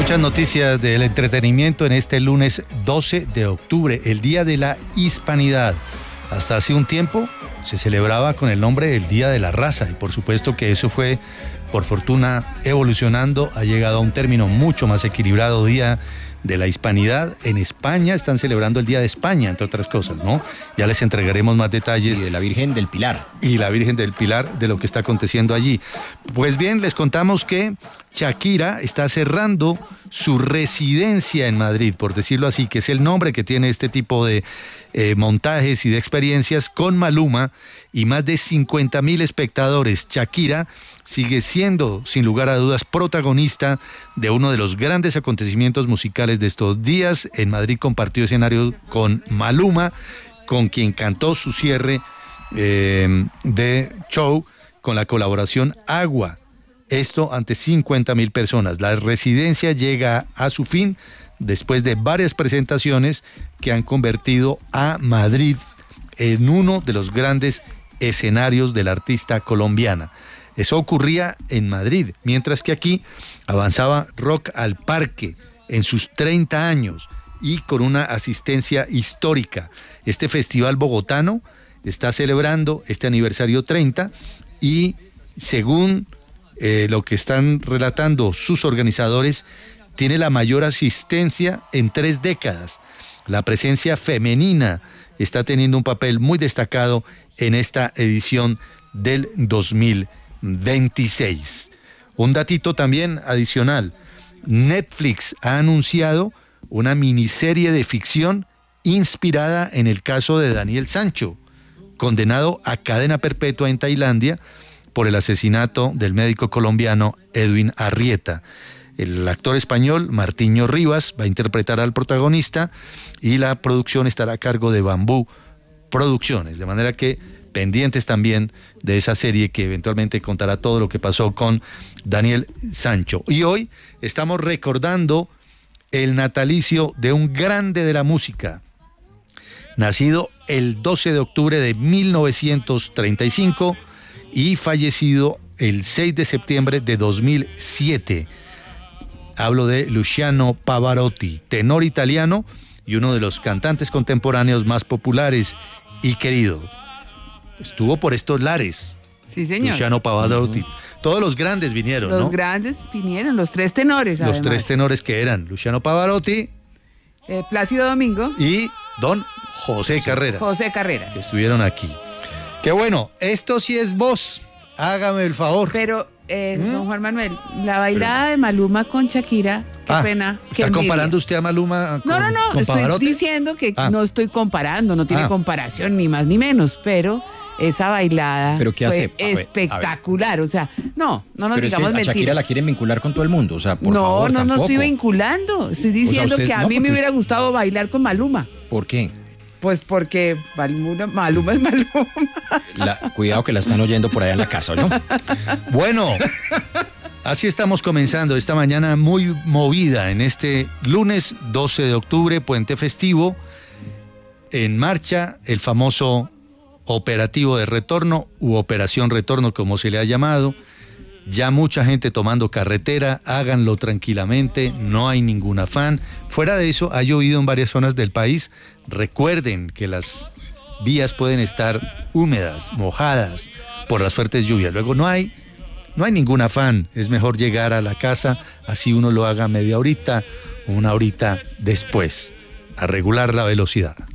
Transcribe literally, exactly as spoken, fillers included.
Muchas noticias del entretenimiento en este lunes doce de octubre, el Día de la Hispanidad. Hasta hace un tiempo se celebraba con el nombre del Día de la Raza y por supuesto que eso fue, por fortuna, evolucionando, ha llegado a un término mucho más equilibrado, Día de la Hispanidad. En España están celebrando el Día de España, entre otras cosas, ¿no? Ya les entregaremos más detalles. Y de la Virgen del Pilar. Y la Virgen del Pilar, de lo que está aconteciendo allí. Pues bien, les contamos que Shakira está cerrando su residencia en Madrid, por decirlo así, que es el nombre que tiene este tipo de eh, montajes y de experiencias con Maluma y más de cincuenta mil espectadores. Shakira sigue siendo, sin lugar a dudas, protagonista de uno de los grandes acontecimientos musicales de estos días. En Madrid compartió escenario con Maluma, con quien cantó su cierre eh, de show con la colaboración Agua. Esto ante cincuenta mil personas. La residencia llega a su fin después de varias presentaciones que han convertido a Madrid en uno de los grandes escenarios de la artista colombiana. Eso ocurría en Madrid, mientras que aquí avanzaba Rock al Parque en sus treinta años y con una asistencia histórica. Este festival bogotano está celebrando este aniversario treinta y según eh, lo que están relatando sus organizadores, tiene la mayor asistencia en tres décadas. La presencia femenina está teniendo un papel muy destacado en esta edición del dos mil veintiséis. Un datito también adicional. Netflix ha anunciado una miniserie de ficción inspirada en el caso de Daniel Sancho, condenado a cadena perpetua en Tailandia por el asesinato del médico colombiano Edwin Arrieta. El actor español Martiño Rivas va a interpretar al protagonista y la producción estará a cargo de Bambú Producciones, de manera que pendientes también de esa serie que eventualmente contará todo lo que pasó con Daniel Sancho. Y hoy estamos recordando el natalicio de un grande de la música, nacido el doce de octubre de mil novecientos treinta y cinco y fallecido el seis de septiembre de dos mil siete. Hablo de Luciano Pavarotti, tenor italiano y uno de los cantantes contemporáneos más populares y querido. Estuvo por estos lares. Sí, señor. Luciano Pavarotti. Uh-huh. Todos los grandes vinieron, los ¿no? Los grandes vinieron, los tres tenores, Los además. tres tenores que eran Luciano Pavarotti, eh, Plácido Domingo y don José Carreras. José Carreras. Que estuvieron aquí. Qué bueno, esto sí es voz. Hágame el favor. Pero, eh, ¿Mm? don Juan Manuel, la bailada de Maluma con Shakira, qué ah, pena. ¿Está comparando usted a Maluma con No, no, no, con estoy Pavarotti? diciendo que ah. no estoy comparando, no tiene ah. comparación ni más ni menos, pero esa bailada ¿Pero qué hace? fue A ver, espectacular, o sea, no, no nos pero digamos es que a mentiras. Shakira la quieren vincular con todo el mundo, o sea, por no, favor, No, no, tampoco. no estoy vinculando, estoy diciendo o sea, usted, que a no, mí me hubiera usted... gustado bailar con Maluma. ¿Por qué? Pues porque Maluma, Maluma es Maluma. La, cuidado que la están oyendo por allá en la casa, ¿no? Bueno, así estamos comenzando esta mañana muy movida en este lunes doce de octubre, puente festivo. En marcha el famoso operativo de retorno u operación retorno, como se le ha llamado. Ya mucha gente tomando carretera, háganlo tranquilamente, no hay ningún afán. Fuera de eso, ha llovido en varias zonas del país. Recuerden que las vías pueden estar húmedas, mojadas por las fuertes lluvias. Luego no hay, no hay ningún afán. Es mejor llegar a la casa, así uno lo haga media horita o una horita después, a regular la velocidad.